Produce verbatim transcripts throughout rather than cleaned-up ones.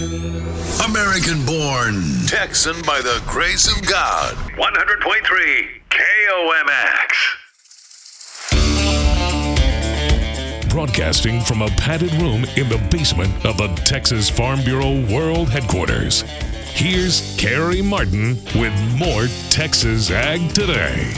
American born, Texan by the grace of God. one hundred point three K O M X. Broadcasting from a padded room in the basement of the Texas Farm Bureau World Headquarters. Here's Carrie Martin with more Texas Ag Today.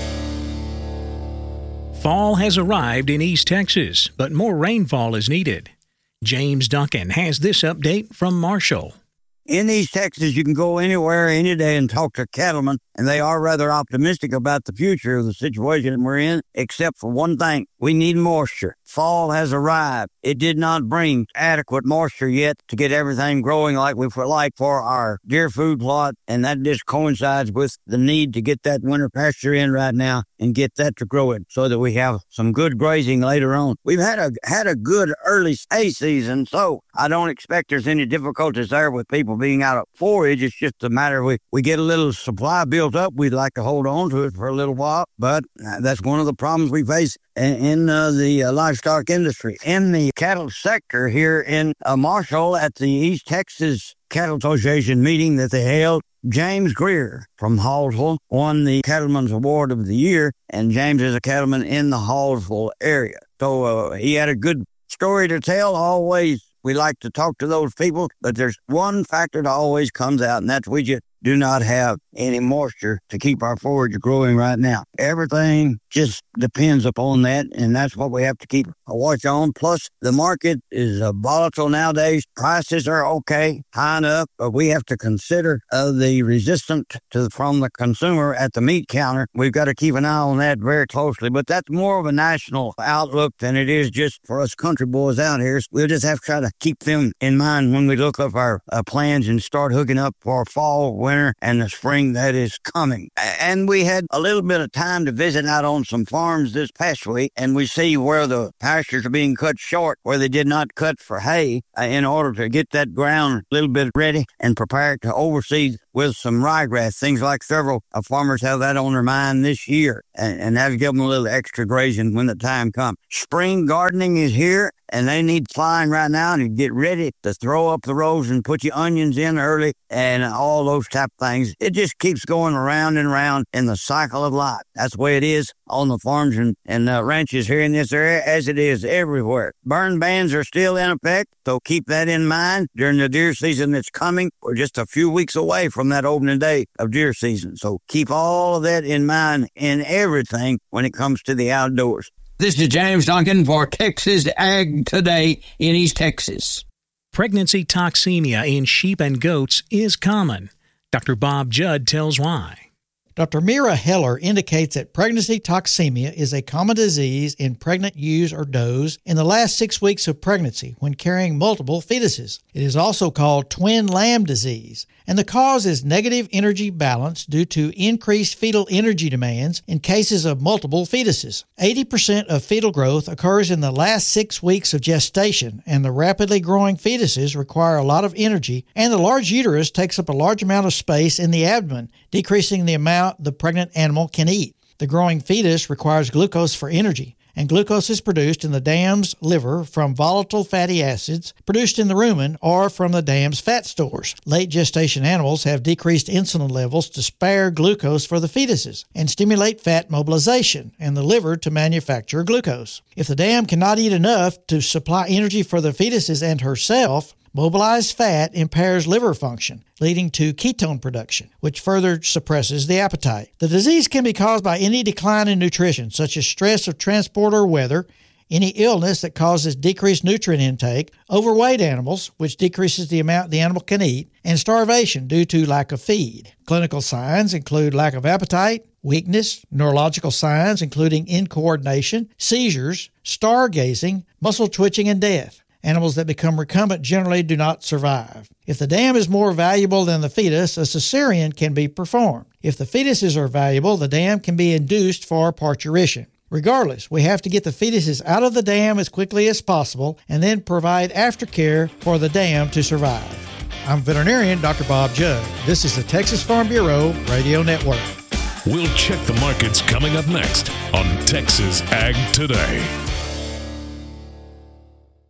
Fall has arrived in East Texas, but more rainfall is needed. James Duncan has this update from Marshall. In East Texas, you can go anywhere, any day, and talk to cattlemen, and they are rather optimistic about the future of the situation we're in, except for one thing. We need moisture. Fall has arrived. It did not bring adequate moisture yet to get everything growing like we would like for our deer food plot, and that just coincides with the need to get that winter pasture in right now and get that to grow it so that we have some good grazing later on. We've had a had a good early hay season, so I don't expect there's any difficulties there with people being out of forage. It's just a matter of we, we get a little supply built up. We'd like to hold on to it for a little while, but that's one of the problems we face in, in uh, the uh, livestock industry. In the cattle sector here in uh, Marshall at the East Texas Cattle Association meeting that they held, James Greer from Hallsville won the Cattleman's Award of the Year, and James is a cattleman in the Hallsville area. So uh, he had a good story to tell. Always we like to talk to those people, but there's one factor that always comes out, and that's we just do not have any moisture to keep our forage growing right now. Everything just depends upon that, and that's what we have to keep a watch on. Plus, the market is uh, volatile nowadays. Prices are okay, high enough, but we have to consider uh, the resistance to, from the consumer at the meat counter. We've got to keep an eye on that very closely, but that's more of a national outlook than it is just for us country boys out here. So we'll just have to try to keep them in mind when we look up our uh, plans and start hooking up for fall, winter, and the spring that is coming. And we had a little bit of time to visit out on some farms this past week, and we see where the pastures are being cut short, where they did not cut for hay uh, in order to get that ground a little bit ready and prepared to overseed with some ryegrass. Things like several uh, farmers have that on their mind this year, and, and that'll give them a little extra grazing when the time comes. Spring gardening is here, and they need flying right now to get ready to throw up the rows and put your onions in early and all those type of things. It just keeps going around and around in the cycle of life. That's the way it is on the farms and, and uh, ranches here in this area, as it is everywhere. Burn bans are still in effect, so keep that in mind during the deer season that's coming. We're just a few weeks away from that opening day of deer season, so keep all of that in mind in everything when it comes to the outdoors. This is James Duncan for Texas Ag Today in East Texas. Pregnancy toxemia in sheep and goats is common. Doctor Bob Judd tells why. Doctor Mira Heller indicates that pregnancy toxemia is a common disease in pregnant ewes or does in the last six weeks of pregnancy when carrying multiple fetuses. It is also called twin lamb disease, and the cause is negative energy balance due to increased fetal energy demands in cases of multiple fetuses. eighty percent of fetal growth occurs in the last six weeks of gestation, and the rapidly growing fetuses require a lot of energy, and the large uterus takes up a large amount of space in the abdomen, decreasing the amount the pregnant animal can eat. The growing fetus requires glucose for energy, and glucose is produced in the dam's liver from volatile fatty acids produced in the rumen or from the dam's fat stores. Late gestation animals have decreased insulin levels to spare glucose for the fetuses and stimulate fat mobilization and the liver to manufacture glucose. If the dam cannot eat enough to supply energy for the fetuses and herself, mobilized fat impairs liver function, leading to ketone production, which further suppresses the appetite. The disease can be caused by any decline in nutrition, such as stress of transport or weather, any illness that causes decreased nutrient intake, overweight animals, which decreases the amount the animal can eat, and starvation due to lack of feed. Clinical signs include lack of appetite, weakness, neurological signs including incoordination, seizures, stargazing, muscle twitching, and death. Animals that become recumbent generally do not survive. If the dam is more valuable than the fetus, a cesarean can be performed. If the fetuses are valuable, the dam can be induced for parturition. Regardless, we have to get the fetuses out of the dam as quickly as possible and then provide aftercare for the dam to survive. I'm veterinarian Doctor Bob Judd. This is the Texas Farm Bureau Radio Network. We'll check the markets coming up next on Texas Ag Today.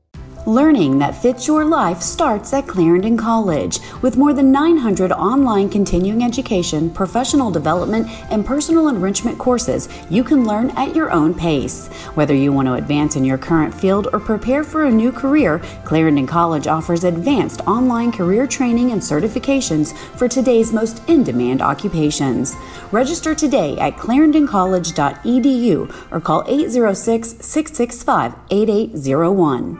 Learning that fits your life starts at Clarendon College. With more than nine hundred online continuing education, professional development, and personal enrichment courses, you can learn at your own pace. Whether you want to advance in your current field or prepare for a new career, Clarendon College offers advanced online career training and certifications for today's most in-demand occupations. Register today at clarendon college dot e d u or call eight zero six, six six five, eight eight zero one.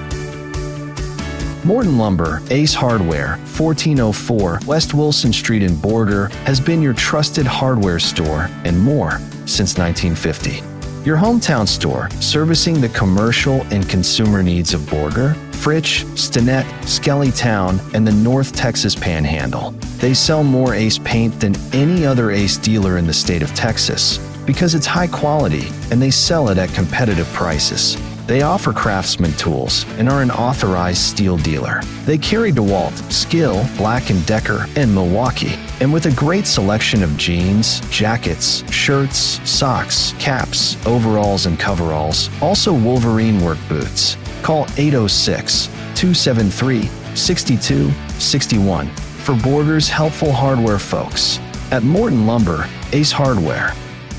Morton Lumber, Ace Hardware, fourteen oh four West Wilson Street in Border, has been your trusted hardware store and more since nineteen fifty. Your hometown store, servicing the commercial and consumer needs of Border, Fritch, Stinnett, Skellytown, and the North Texas Panhandle. They sell more Ace paint than any other Ace dealer in the state of Texas because it's high quality and they sell it at competitive prices. They offer Craftsman tools and are an authorized steel dealer. They carry DeWalt, Skill, Black and Decker, and Milwaukee. And with a great selection of jeans, jackets, shirts, socks, caps, overalls, and coveralls, also Wolverine work boots. Call eight oh six, two seven three, six two six one for Border's helpful hardware folks. At Morton Lumber, Ace Hardware.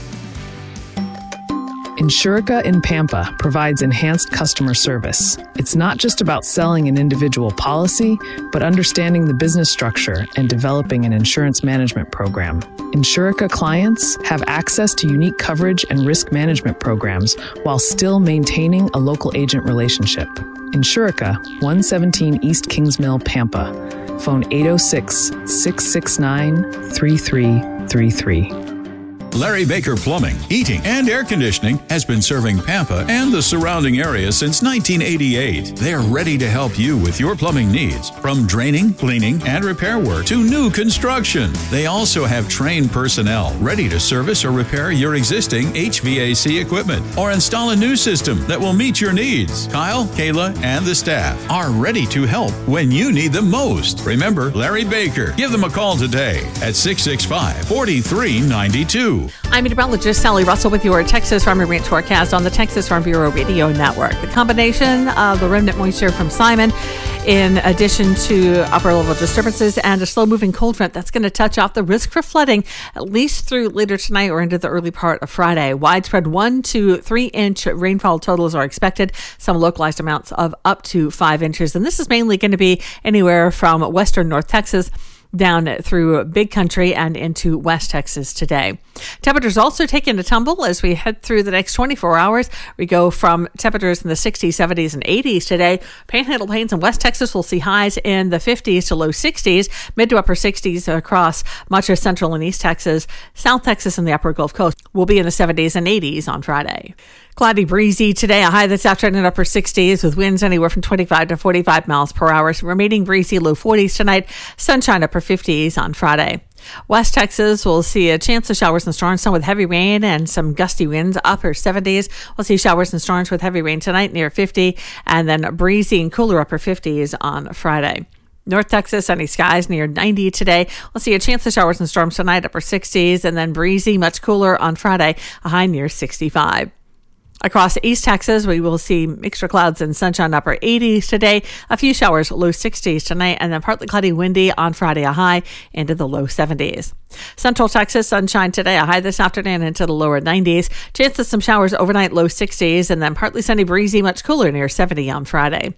Insurica in Pampa provides enhanced customer service. It's not just about selling an individual policy, but understanding the business structure and developing an insurance management program. Insurica clients have access to unique coverage and risk management programs while still maintaining a local agent relationship. Insurica, one seventeen East Kings Mill, Pampa. Phone eight oh six, six six nine, three three three three. Larry Baker Plumbing, Heating, and Air Conditioning has been serving Pampa and the surrounding area since nineteen eighty-eight. They're ready to help you with your plumbing needs, from draining, cleaning, and repair work to new construction. They also have trained personnel ready to service or repair your existing H V A C equipment or install a new system that will meet your needs. Kyle, Kayla, and the staff are ready to help when you need them most. Remember Larry Baker. Give them a call today at six six five, four three nine two. I'm meteorologist Sally Russell with your Texas Farm and Ranch forecast on the Texas Farm Bureau Radio Network. The combination of the remnant moisture from Simon, in addition to upper level disturbances and a slow moving cold front, that's going to touch off the risk for flooding at least through later tonight or into the early part of Friday. Widespread one to three inch rainfall totals are expected, some localized amounts of up to five inches. And this is mainly going to be anywhere from western North Texas down through Big Country and into West Texas today. Temperatures also taking a tumble as we head through the next twenty-four hours. We go from temperatures in the sixties, seventies, and eighties today. Panhandle Plains and West Texas will see highs in the fifties to low sixties, mid to upper sixties across much of central and east Texas. South Texas and the upper Gulf Coast will be in the seventies and eighties on Friday. Cloudy, breezy today, a high this afternoon in upper sixties with winds anywhere from twenty-five to forty-five miles per hour. Remaining breezy, low forties tonight. Sunshine, upper fifties on Friday. West Texas will see a chance of showers and storms, some with heavy rain and some gusty winds, upper seventies. We'll see showers and storms with heavy rain tonight near fifty, and then breezy and cooler upper fifties on Friday. North Texas, sunny skies near ninety today. We'll see a chance of showers and storms tonight, upper sixties, and then breezy, much cooler on Friday, a high near sixty-five. Across East Texas, we will see mixture clouds and sunshine, upper eighties today. A few showers, low sixties tonight, and then partly cloudy, windy on Friday, a high into the low seventies. Central Texas, sunshine today, a high this afternoon into the lower nineties. Chance of some showers overnight, low sixties, and then partly sunny, breezy, much cooler near seventy on Friday.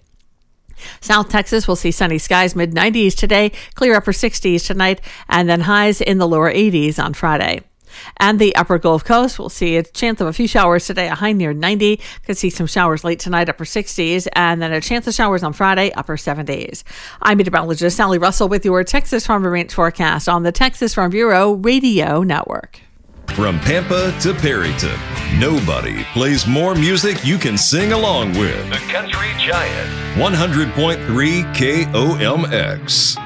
South Texas will see sunny skies, mid nineties today, clear upper sixties tonight, and then highs in the lower eighties on Friday. And the upper Gulf Coast will see a chance of a few showers today, a high near ninety. Could see some showers late tonight, upper sixties, and then a chance of showers on Friday, upper seventies. I'm meteorologist Sally Russell with your Texas Farm and Ranch forecast on the Texas Farm Bureau Radio Network. From Pampa to Perryton, nobody plays more music you can sing along with. The Country Giant. one hundred point three K O M X.